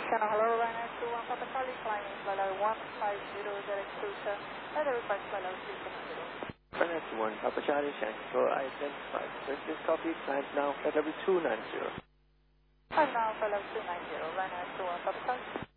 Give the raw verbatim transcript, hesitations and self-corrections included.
Channel, hello, Ryanair two one Papa Charlie, climbing flight level one five zero Z X two seven, weather request flight level three seven zero. Ryanair two one Papa Charlie, Shanghai Control, identified. This copy, climb now, flight level two nine zero. Climb now, flight level two nine zero, Ryanair two one Papa Charlie.